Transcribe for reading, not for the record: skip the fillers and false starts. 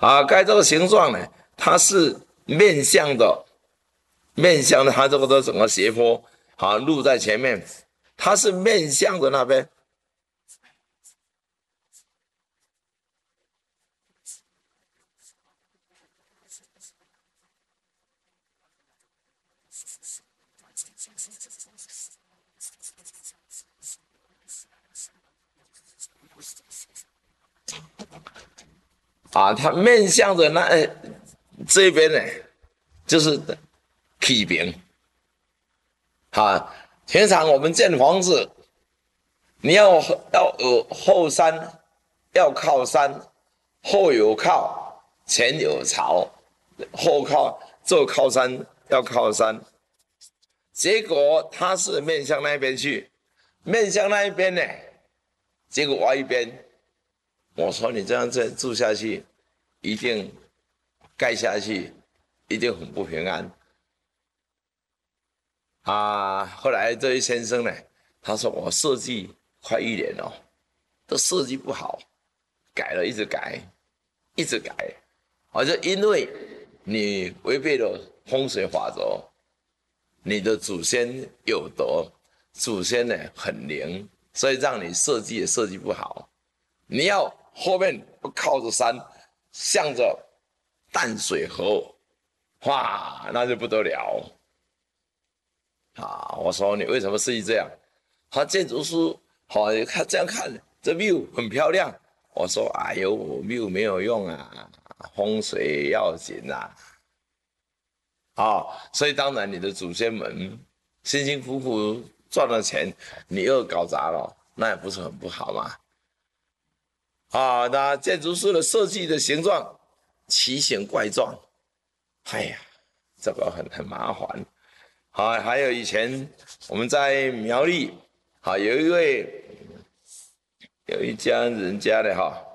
啊，盖这个形状呢，它是面向的，它这个都整个斜坡，好，路在前面，它是面向的那边。啊，它面向的这边呢，就是起平。啊，平常我们建房子，你要有后山，要靠山，后有靠，前有槽，后靠做靠山要靠山。结果它是面向那边去，面向那一边呢，结果歪一边。我说你这样子住下去，一定盖下去，一定很不平安啊！后来这位先生呢，他说我设计快1年了，都设计不好，改了一直改，一直改，而且因为你违背了风水法则，你的祖先有德，祖先呢很灵，所以让你设计也设计不好。你要后面不靠着山，向着淡水河，哇，那就不得了啊！我说你为什么设计这样？他建筑师好，看这样看，这 view 很漂亮。我说，哎呦，view 没有用啊，风水要紧啊！啊，所以当然你的祖先们辛辛苦苦赚了钱，你又搞砸了，那也不是很不好嘛。啊，那建筑师的设计的形状奇形怪状，哎呀，这个很麻烦。好，还有以前我们在苗栗，好有一家人家的哈，